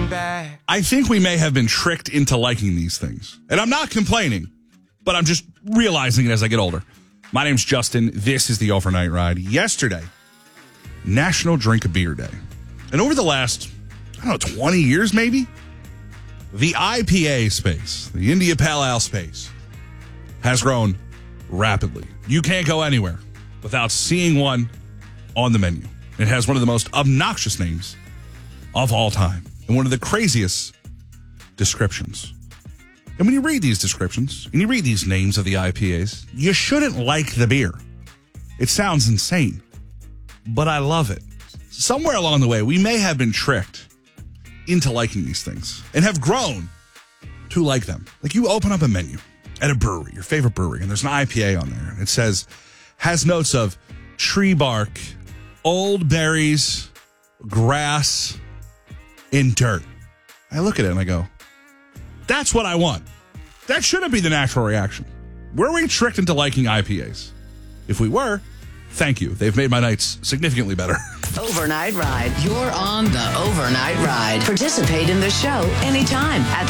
back. I think we may have been tricked into liking these things. And I'm not complaining, but I'm just realizing it as I get older. My name's Justin. This is the Overnight Ride. Yesterday, National Drink a Beer Day. And over the last, 20 years maybe, the IPA space, the India Pale Ale space, has grown rapidly. You can't go anywhere without seeing one on the menu. It has one of the most obnoxious names of all time and one of the craziest descriptions. And when you read these descriptions and you read these names of the IPAs, you shouldn't like the beer. It sounds insane, but I love it. Somewhere along the way, we may have been tricked into liking these things and have grown to like them. Like you open up a menu at a brewery, your favorite brewery, and there's an IPA on there. It says, has notes of tree bark, old berries, grass, and dirt. I look at it and I go, that's what I want. That shouldn't be the natural reaction. Were we tricked into liking IPAs? If we were, thank you. They've made my nights significantly better. Overnight Ride. You're on the Overnight Ride. Participate in the show anytime at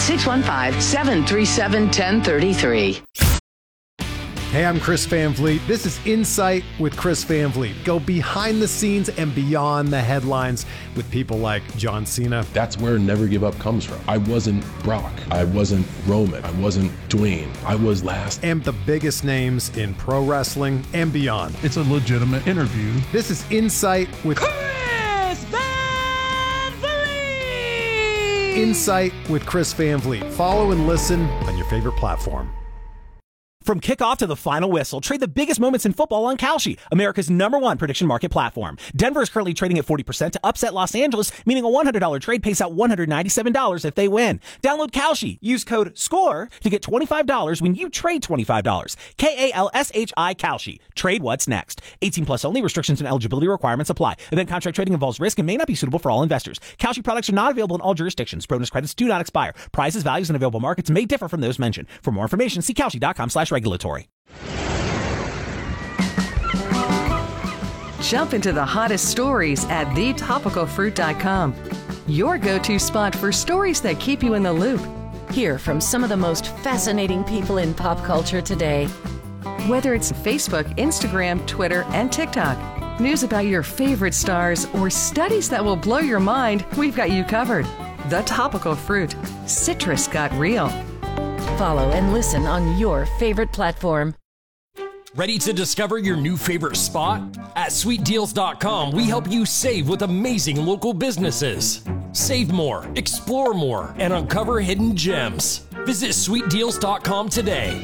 615-737-1033. Hey, I'm Chris Van Vliet. This is Insight with Chris Van Vliet. Go behind the scenes and beyond the headlines with people like John Cena. That's where Never Give Up comes from. I wasn't Brock. I wasn't Roman. I wasn't Dwayne. I was last. And the biggest names in pro wrestling and beyond. It's a legitimate interview. This is Insight with Chris Van Vliet. Insight with Chris Van Vliet. Follow and listen on your favorite platform. From kickoff to the final whistle, trade the biggest moments in football on Kalshi, America's #1 prediction market platform. Denver is currently trading at 40% to upset Los Angeles, meaning a $100 trade pays out $197 if they win. Download Kalshi. Use code SCORE to get $25 when you trade $25. Kalshi. Kalshi. Trade what's next. 18 plus only. Restrictions and eligibility requirements apply. Event contract trading involves risk and may not be suitable for all investors. Kalshi products are not available in all jurisdictions. Bonus credits do not expire. Prices, values, and available markets may differ from those mentioned. For more information, see Kalshi.com/regulatory. Jump into the hottest stories at thetopicalfruit.com. Your go-to spot for stories that keep you in the loop. Hear from some of the most fascinating people in pop culture today. Whether it's Facebook, Instagram, Twitter, and TikTok, news about your favorite stars, or studies that will blow your mind, we've got you covered. The Topical Fruit. Citrus got real. Follow and listen on your favorite platform. Ready to discover your new favorite spot? At sweetdeals.com, we help you save with amazing local businesses. Save more, explore more, and uncover hidden gems. Visit sweetdeals.com today.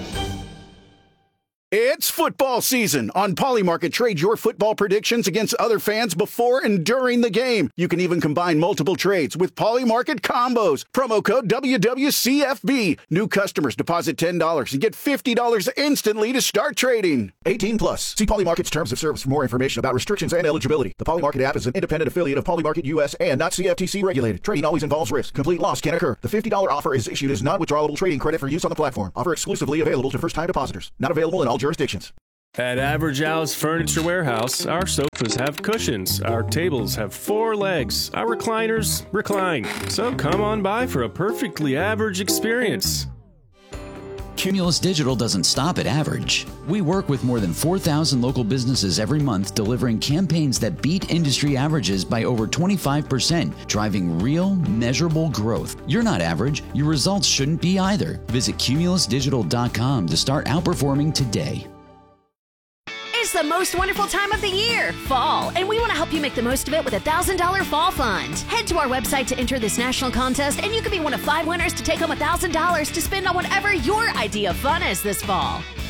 It's football season. On Polymarket, trade your football predictions against other fans before and during the game. You can even combine multiple trades with Polymarket combos. Promo code WWCFB. New customers deposit $10 and get $50 instantly to start trading. 18 plus. See Polymarket's terms of service for more information about restrictions and eligibility. The Polymarket app is an independent affiliate of Polymarket US and not CFTC regulated. Trading always involves risk. Complete loss can occur. The $50 offer is issued as non-withdrawable trading credit for use on the platform. Offer exclusively available to first-time depositors. Not available in all jurisdictions. At Average Al's Furniture Warehouse, our sofas have cushions, our tables have 4 legs, our recliners recline. So come on by for a perfectly average experience. Cumulus Digital doesn't stop at average. We work with more than 4,000 local businesses every month, delivering campaigns that beat industry averages by over 25%, driving real, measurable growth. You're not average. Your results shouldn't be either. Visit cumulusdigital.com to start outperforming today. It's the most wonderful time of the year, fall, and we want to help you make the most of it with a $1,000 fall fund. Head to our website to enter this national contest, and you could be one of 5 winners to take home $1,000 to spend on whatever your idea of fun is this fall.